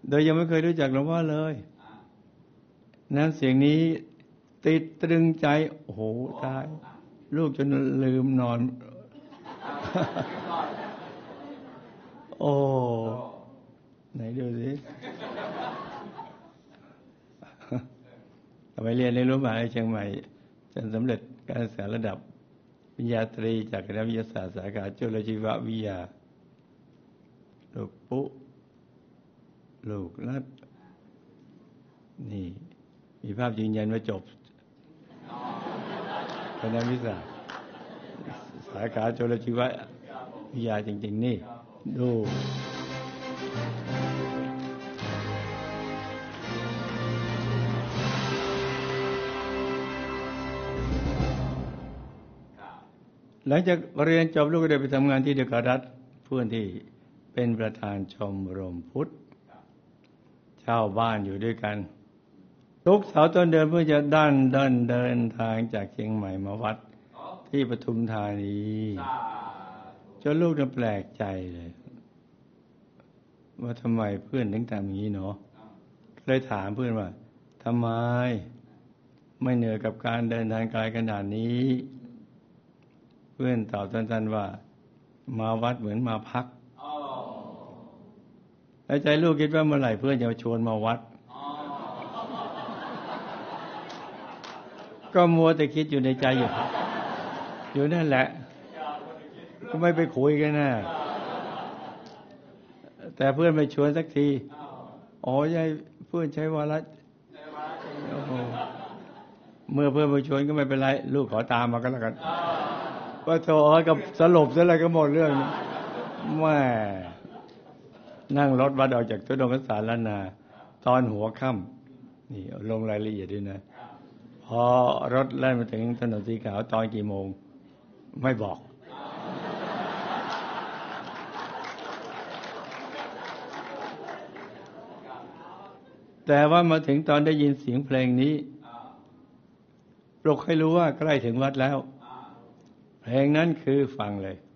โดยยังไม่เคยรู้จักหลวงพ่อเลยน้ำเสียงนี้ติดตรึงใจโอ้โหตายลูกจนลืมนอนโอ้ไหนดูสิไปเรียนในรั้วมหาวิทยาลัยเชียงใหม่จนสำเร็จการศึกษาระดับปริญญาตรีจากคณะวิทยาศาสตร์สาขาจุลชีววิทยาลูกปุ๊ลูกนัดนี่มีภาพยืนยันว่าจบคณะวิทยาศาสตร์สาขาจุลชีววิทยาจริงๆนี่ดูหลังจากเรียนจบลูกก็ได้ไปทำงานที่เดอะการ์ดัสเพื่อนที่เป็นประธานชมรมพุทธเช่าบ้านอยู่ด้วยกันทุกเสาร์ต้นเดือนเพื่อจะเดินทางจากเชียงใหม่มาวัดที่ปทุมธานีจนลูกแปลกใจเลยว่าทำไมเพื่อนถึงทำอย่างนี้เนาะเลยถามเพื่อนว่าทำไมไม่เหนื่อยกับการเดินทางไกลขนาดนี้เพื่อนตอบสั้นๆว่ามาวัดเหมือนมาพักแล้วใจลูกคิดว่าเมื่อไหร่เพื่อนจะชวนมาวัดก็มัวแต่คิดอยู่ในใจอยู่นั่นแหละก็ไม่ไปคุยกันนะแต่เพื่อนไม่ชวนสักทีอ๋อยายเพื่อนใช้วาระเมื่อเพื่อนมาชวนก็ไม่เป็นไรลูกขอตามมาก็แล้วกันก็โทรกับสลบซะอะไรก็หมดเรื่องแม่นั่งรถบัสออกจากทุดงคสารนาตอนหัวค่ำนี่ลงรายละเอียดด้วยนะพอรถแล่นมาถึงถนนสีขาวตอนกี่โมงไม่บอกแต่ว่ามาถึงตอนได้ยินเสียงเพลงนี้ปลุกให้รู้ว่าใกล้ถึงวัดแล้วเพลงนั้นคือฟังเลย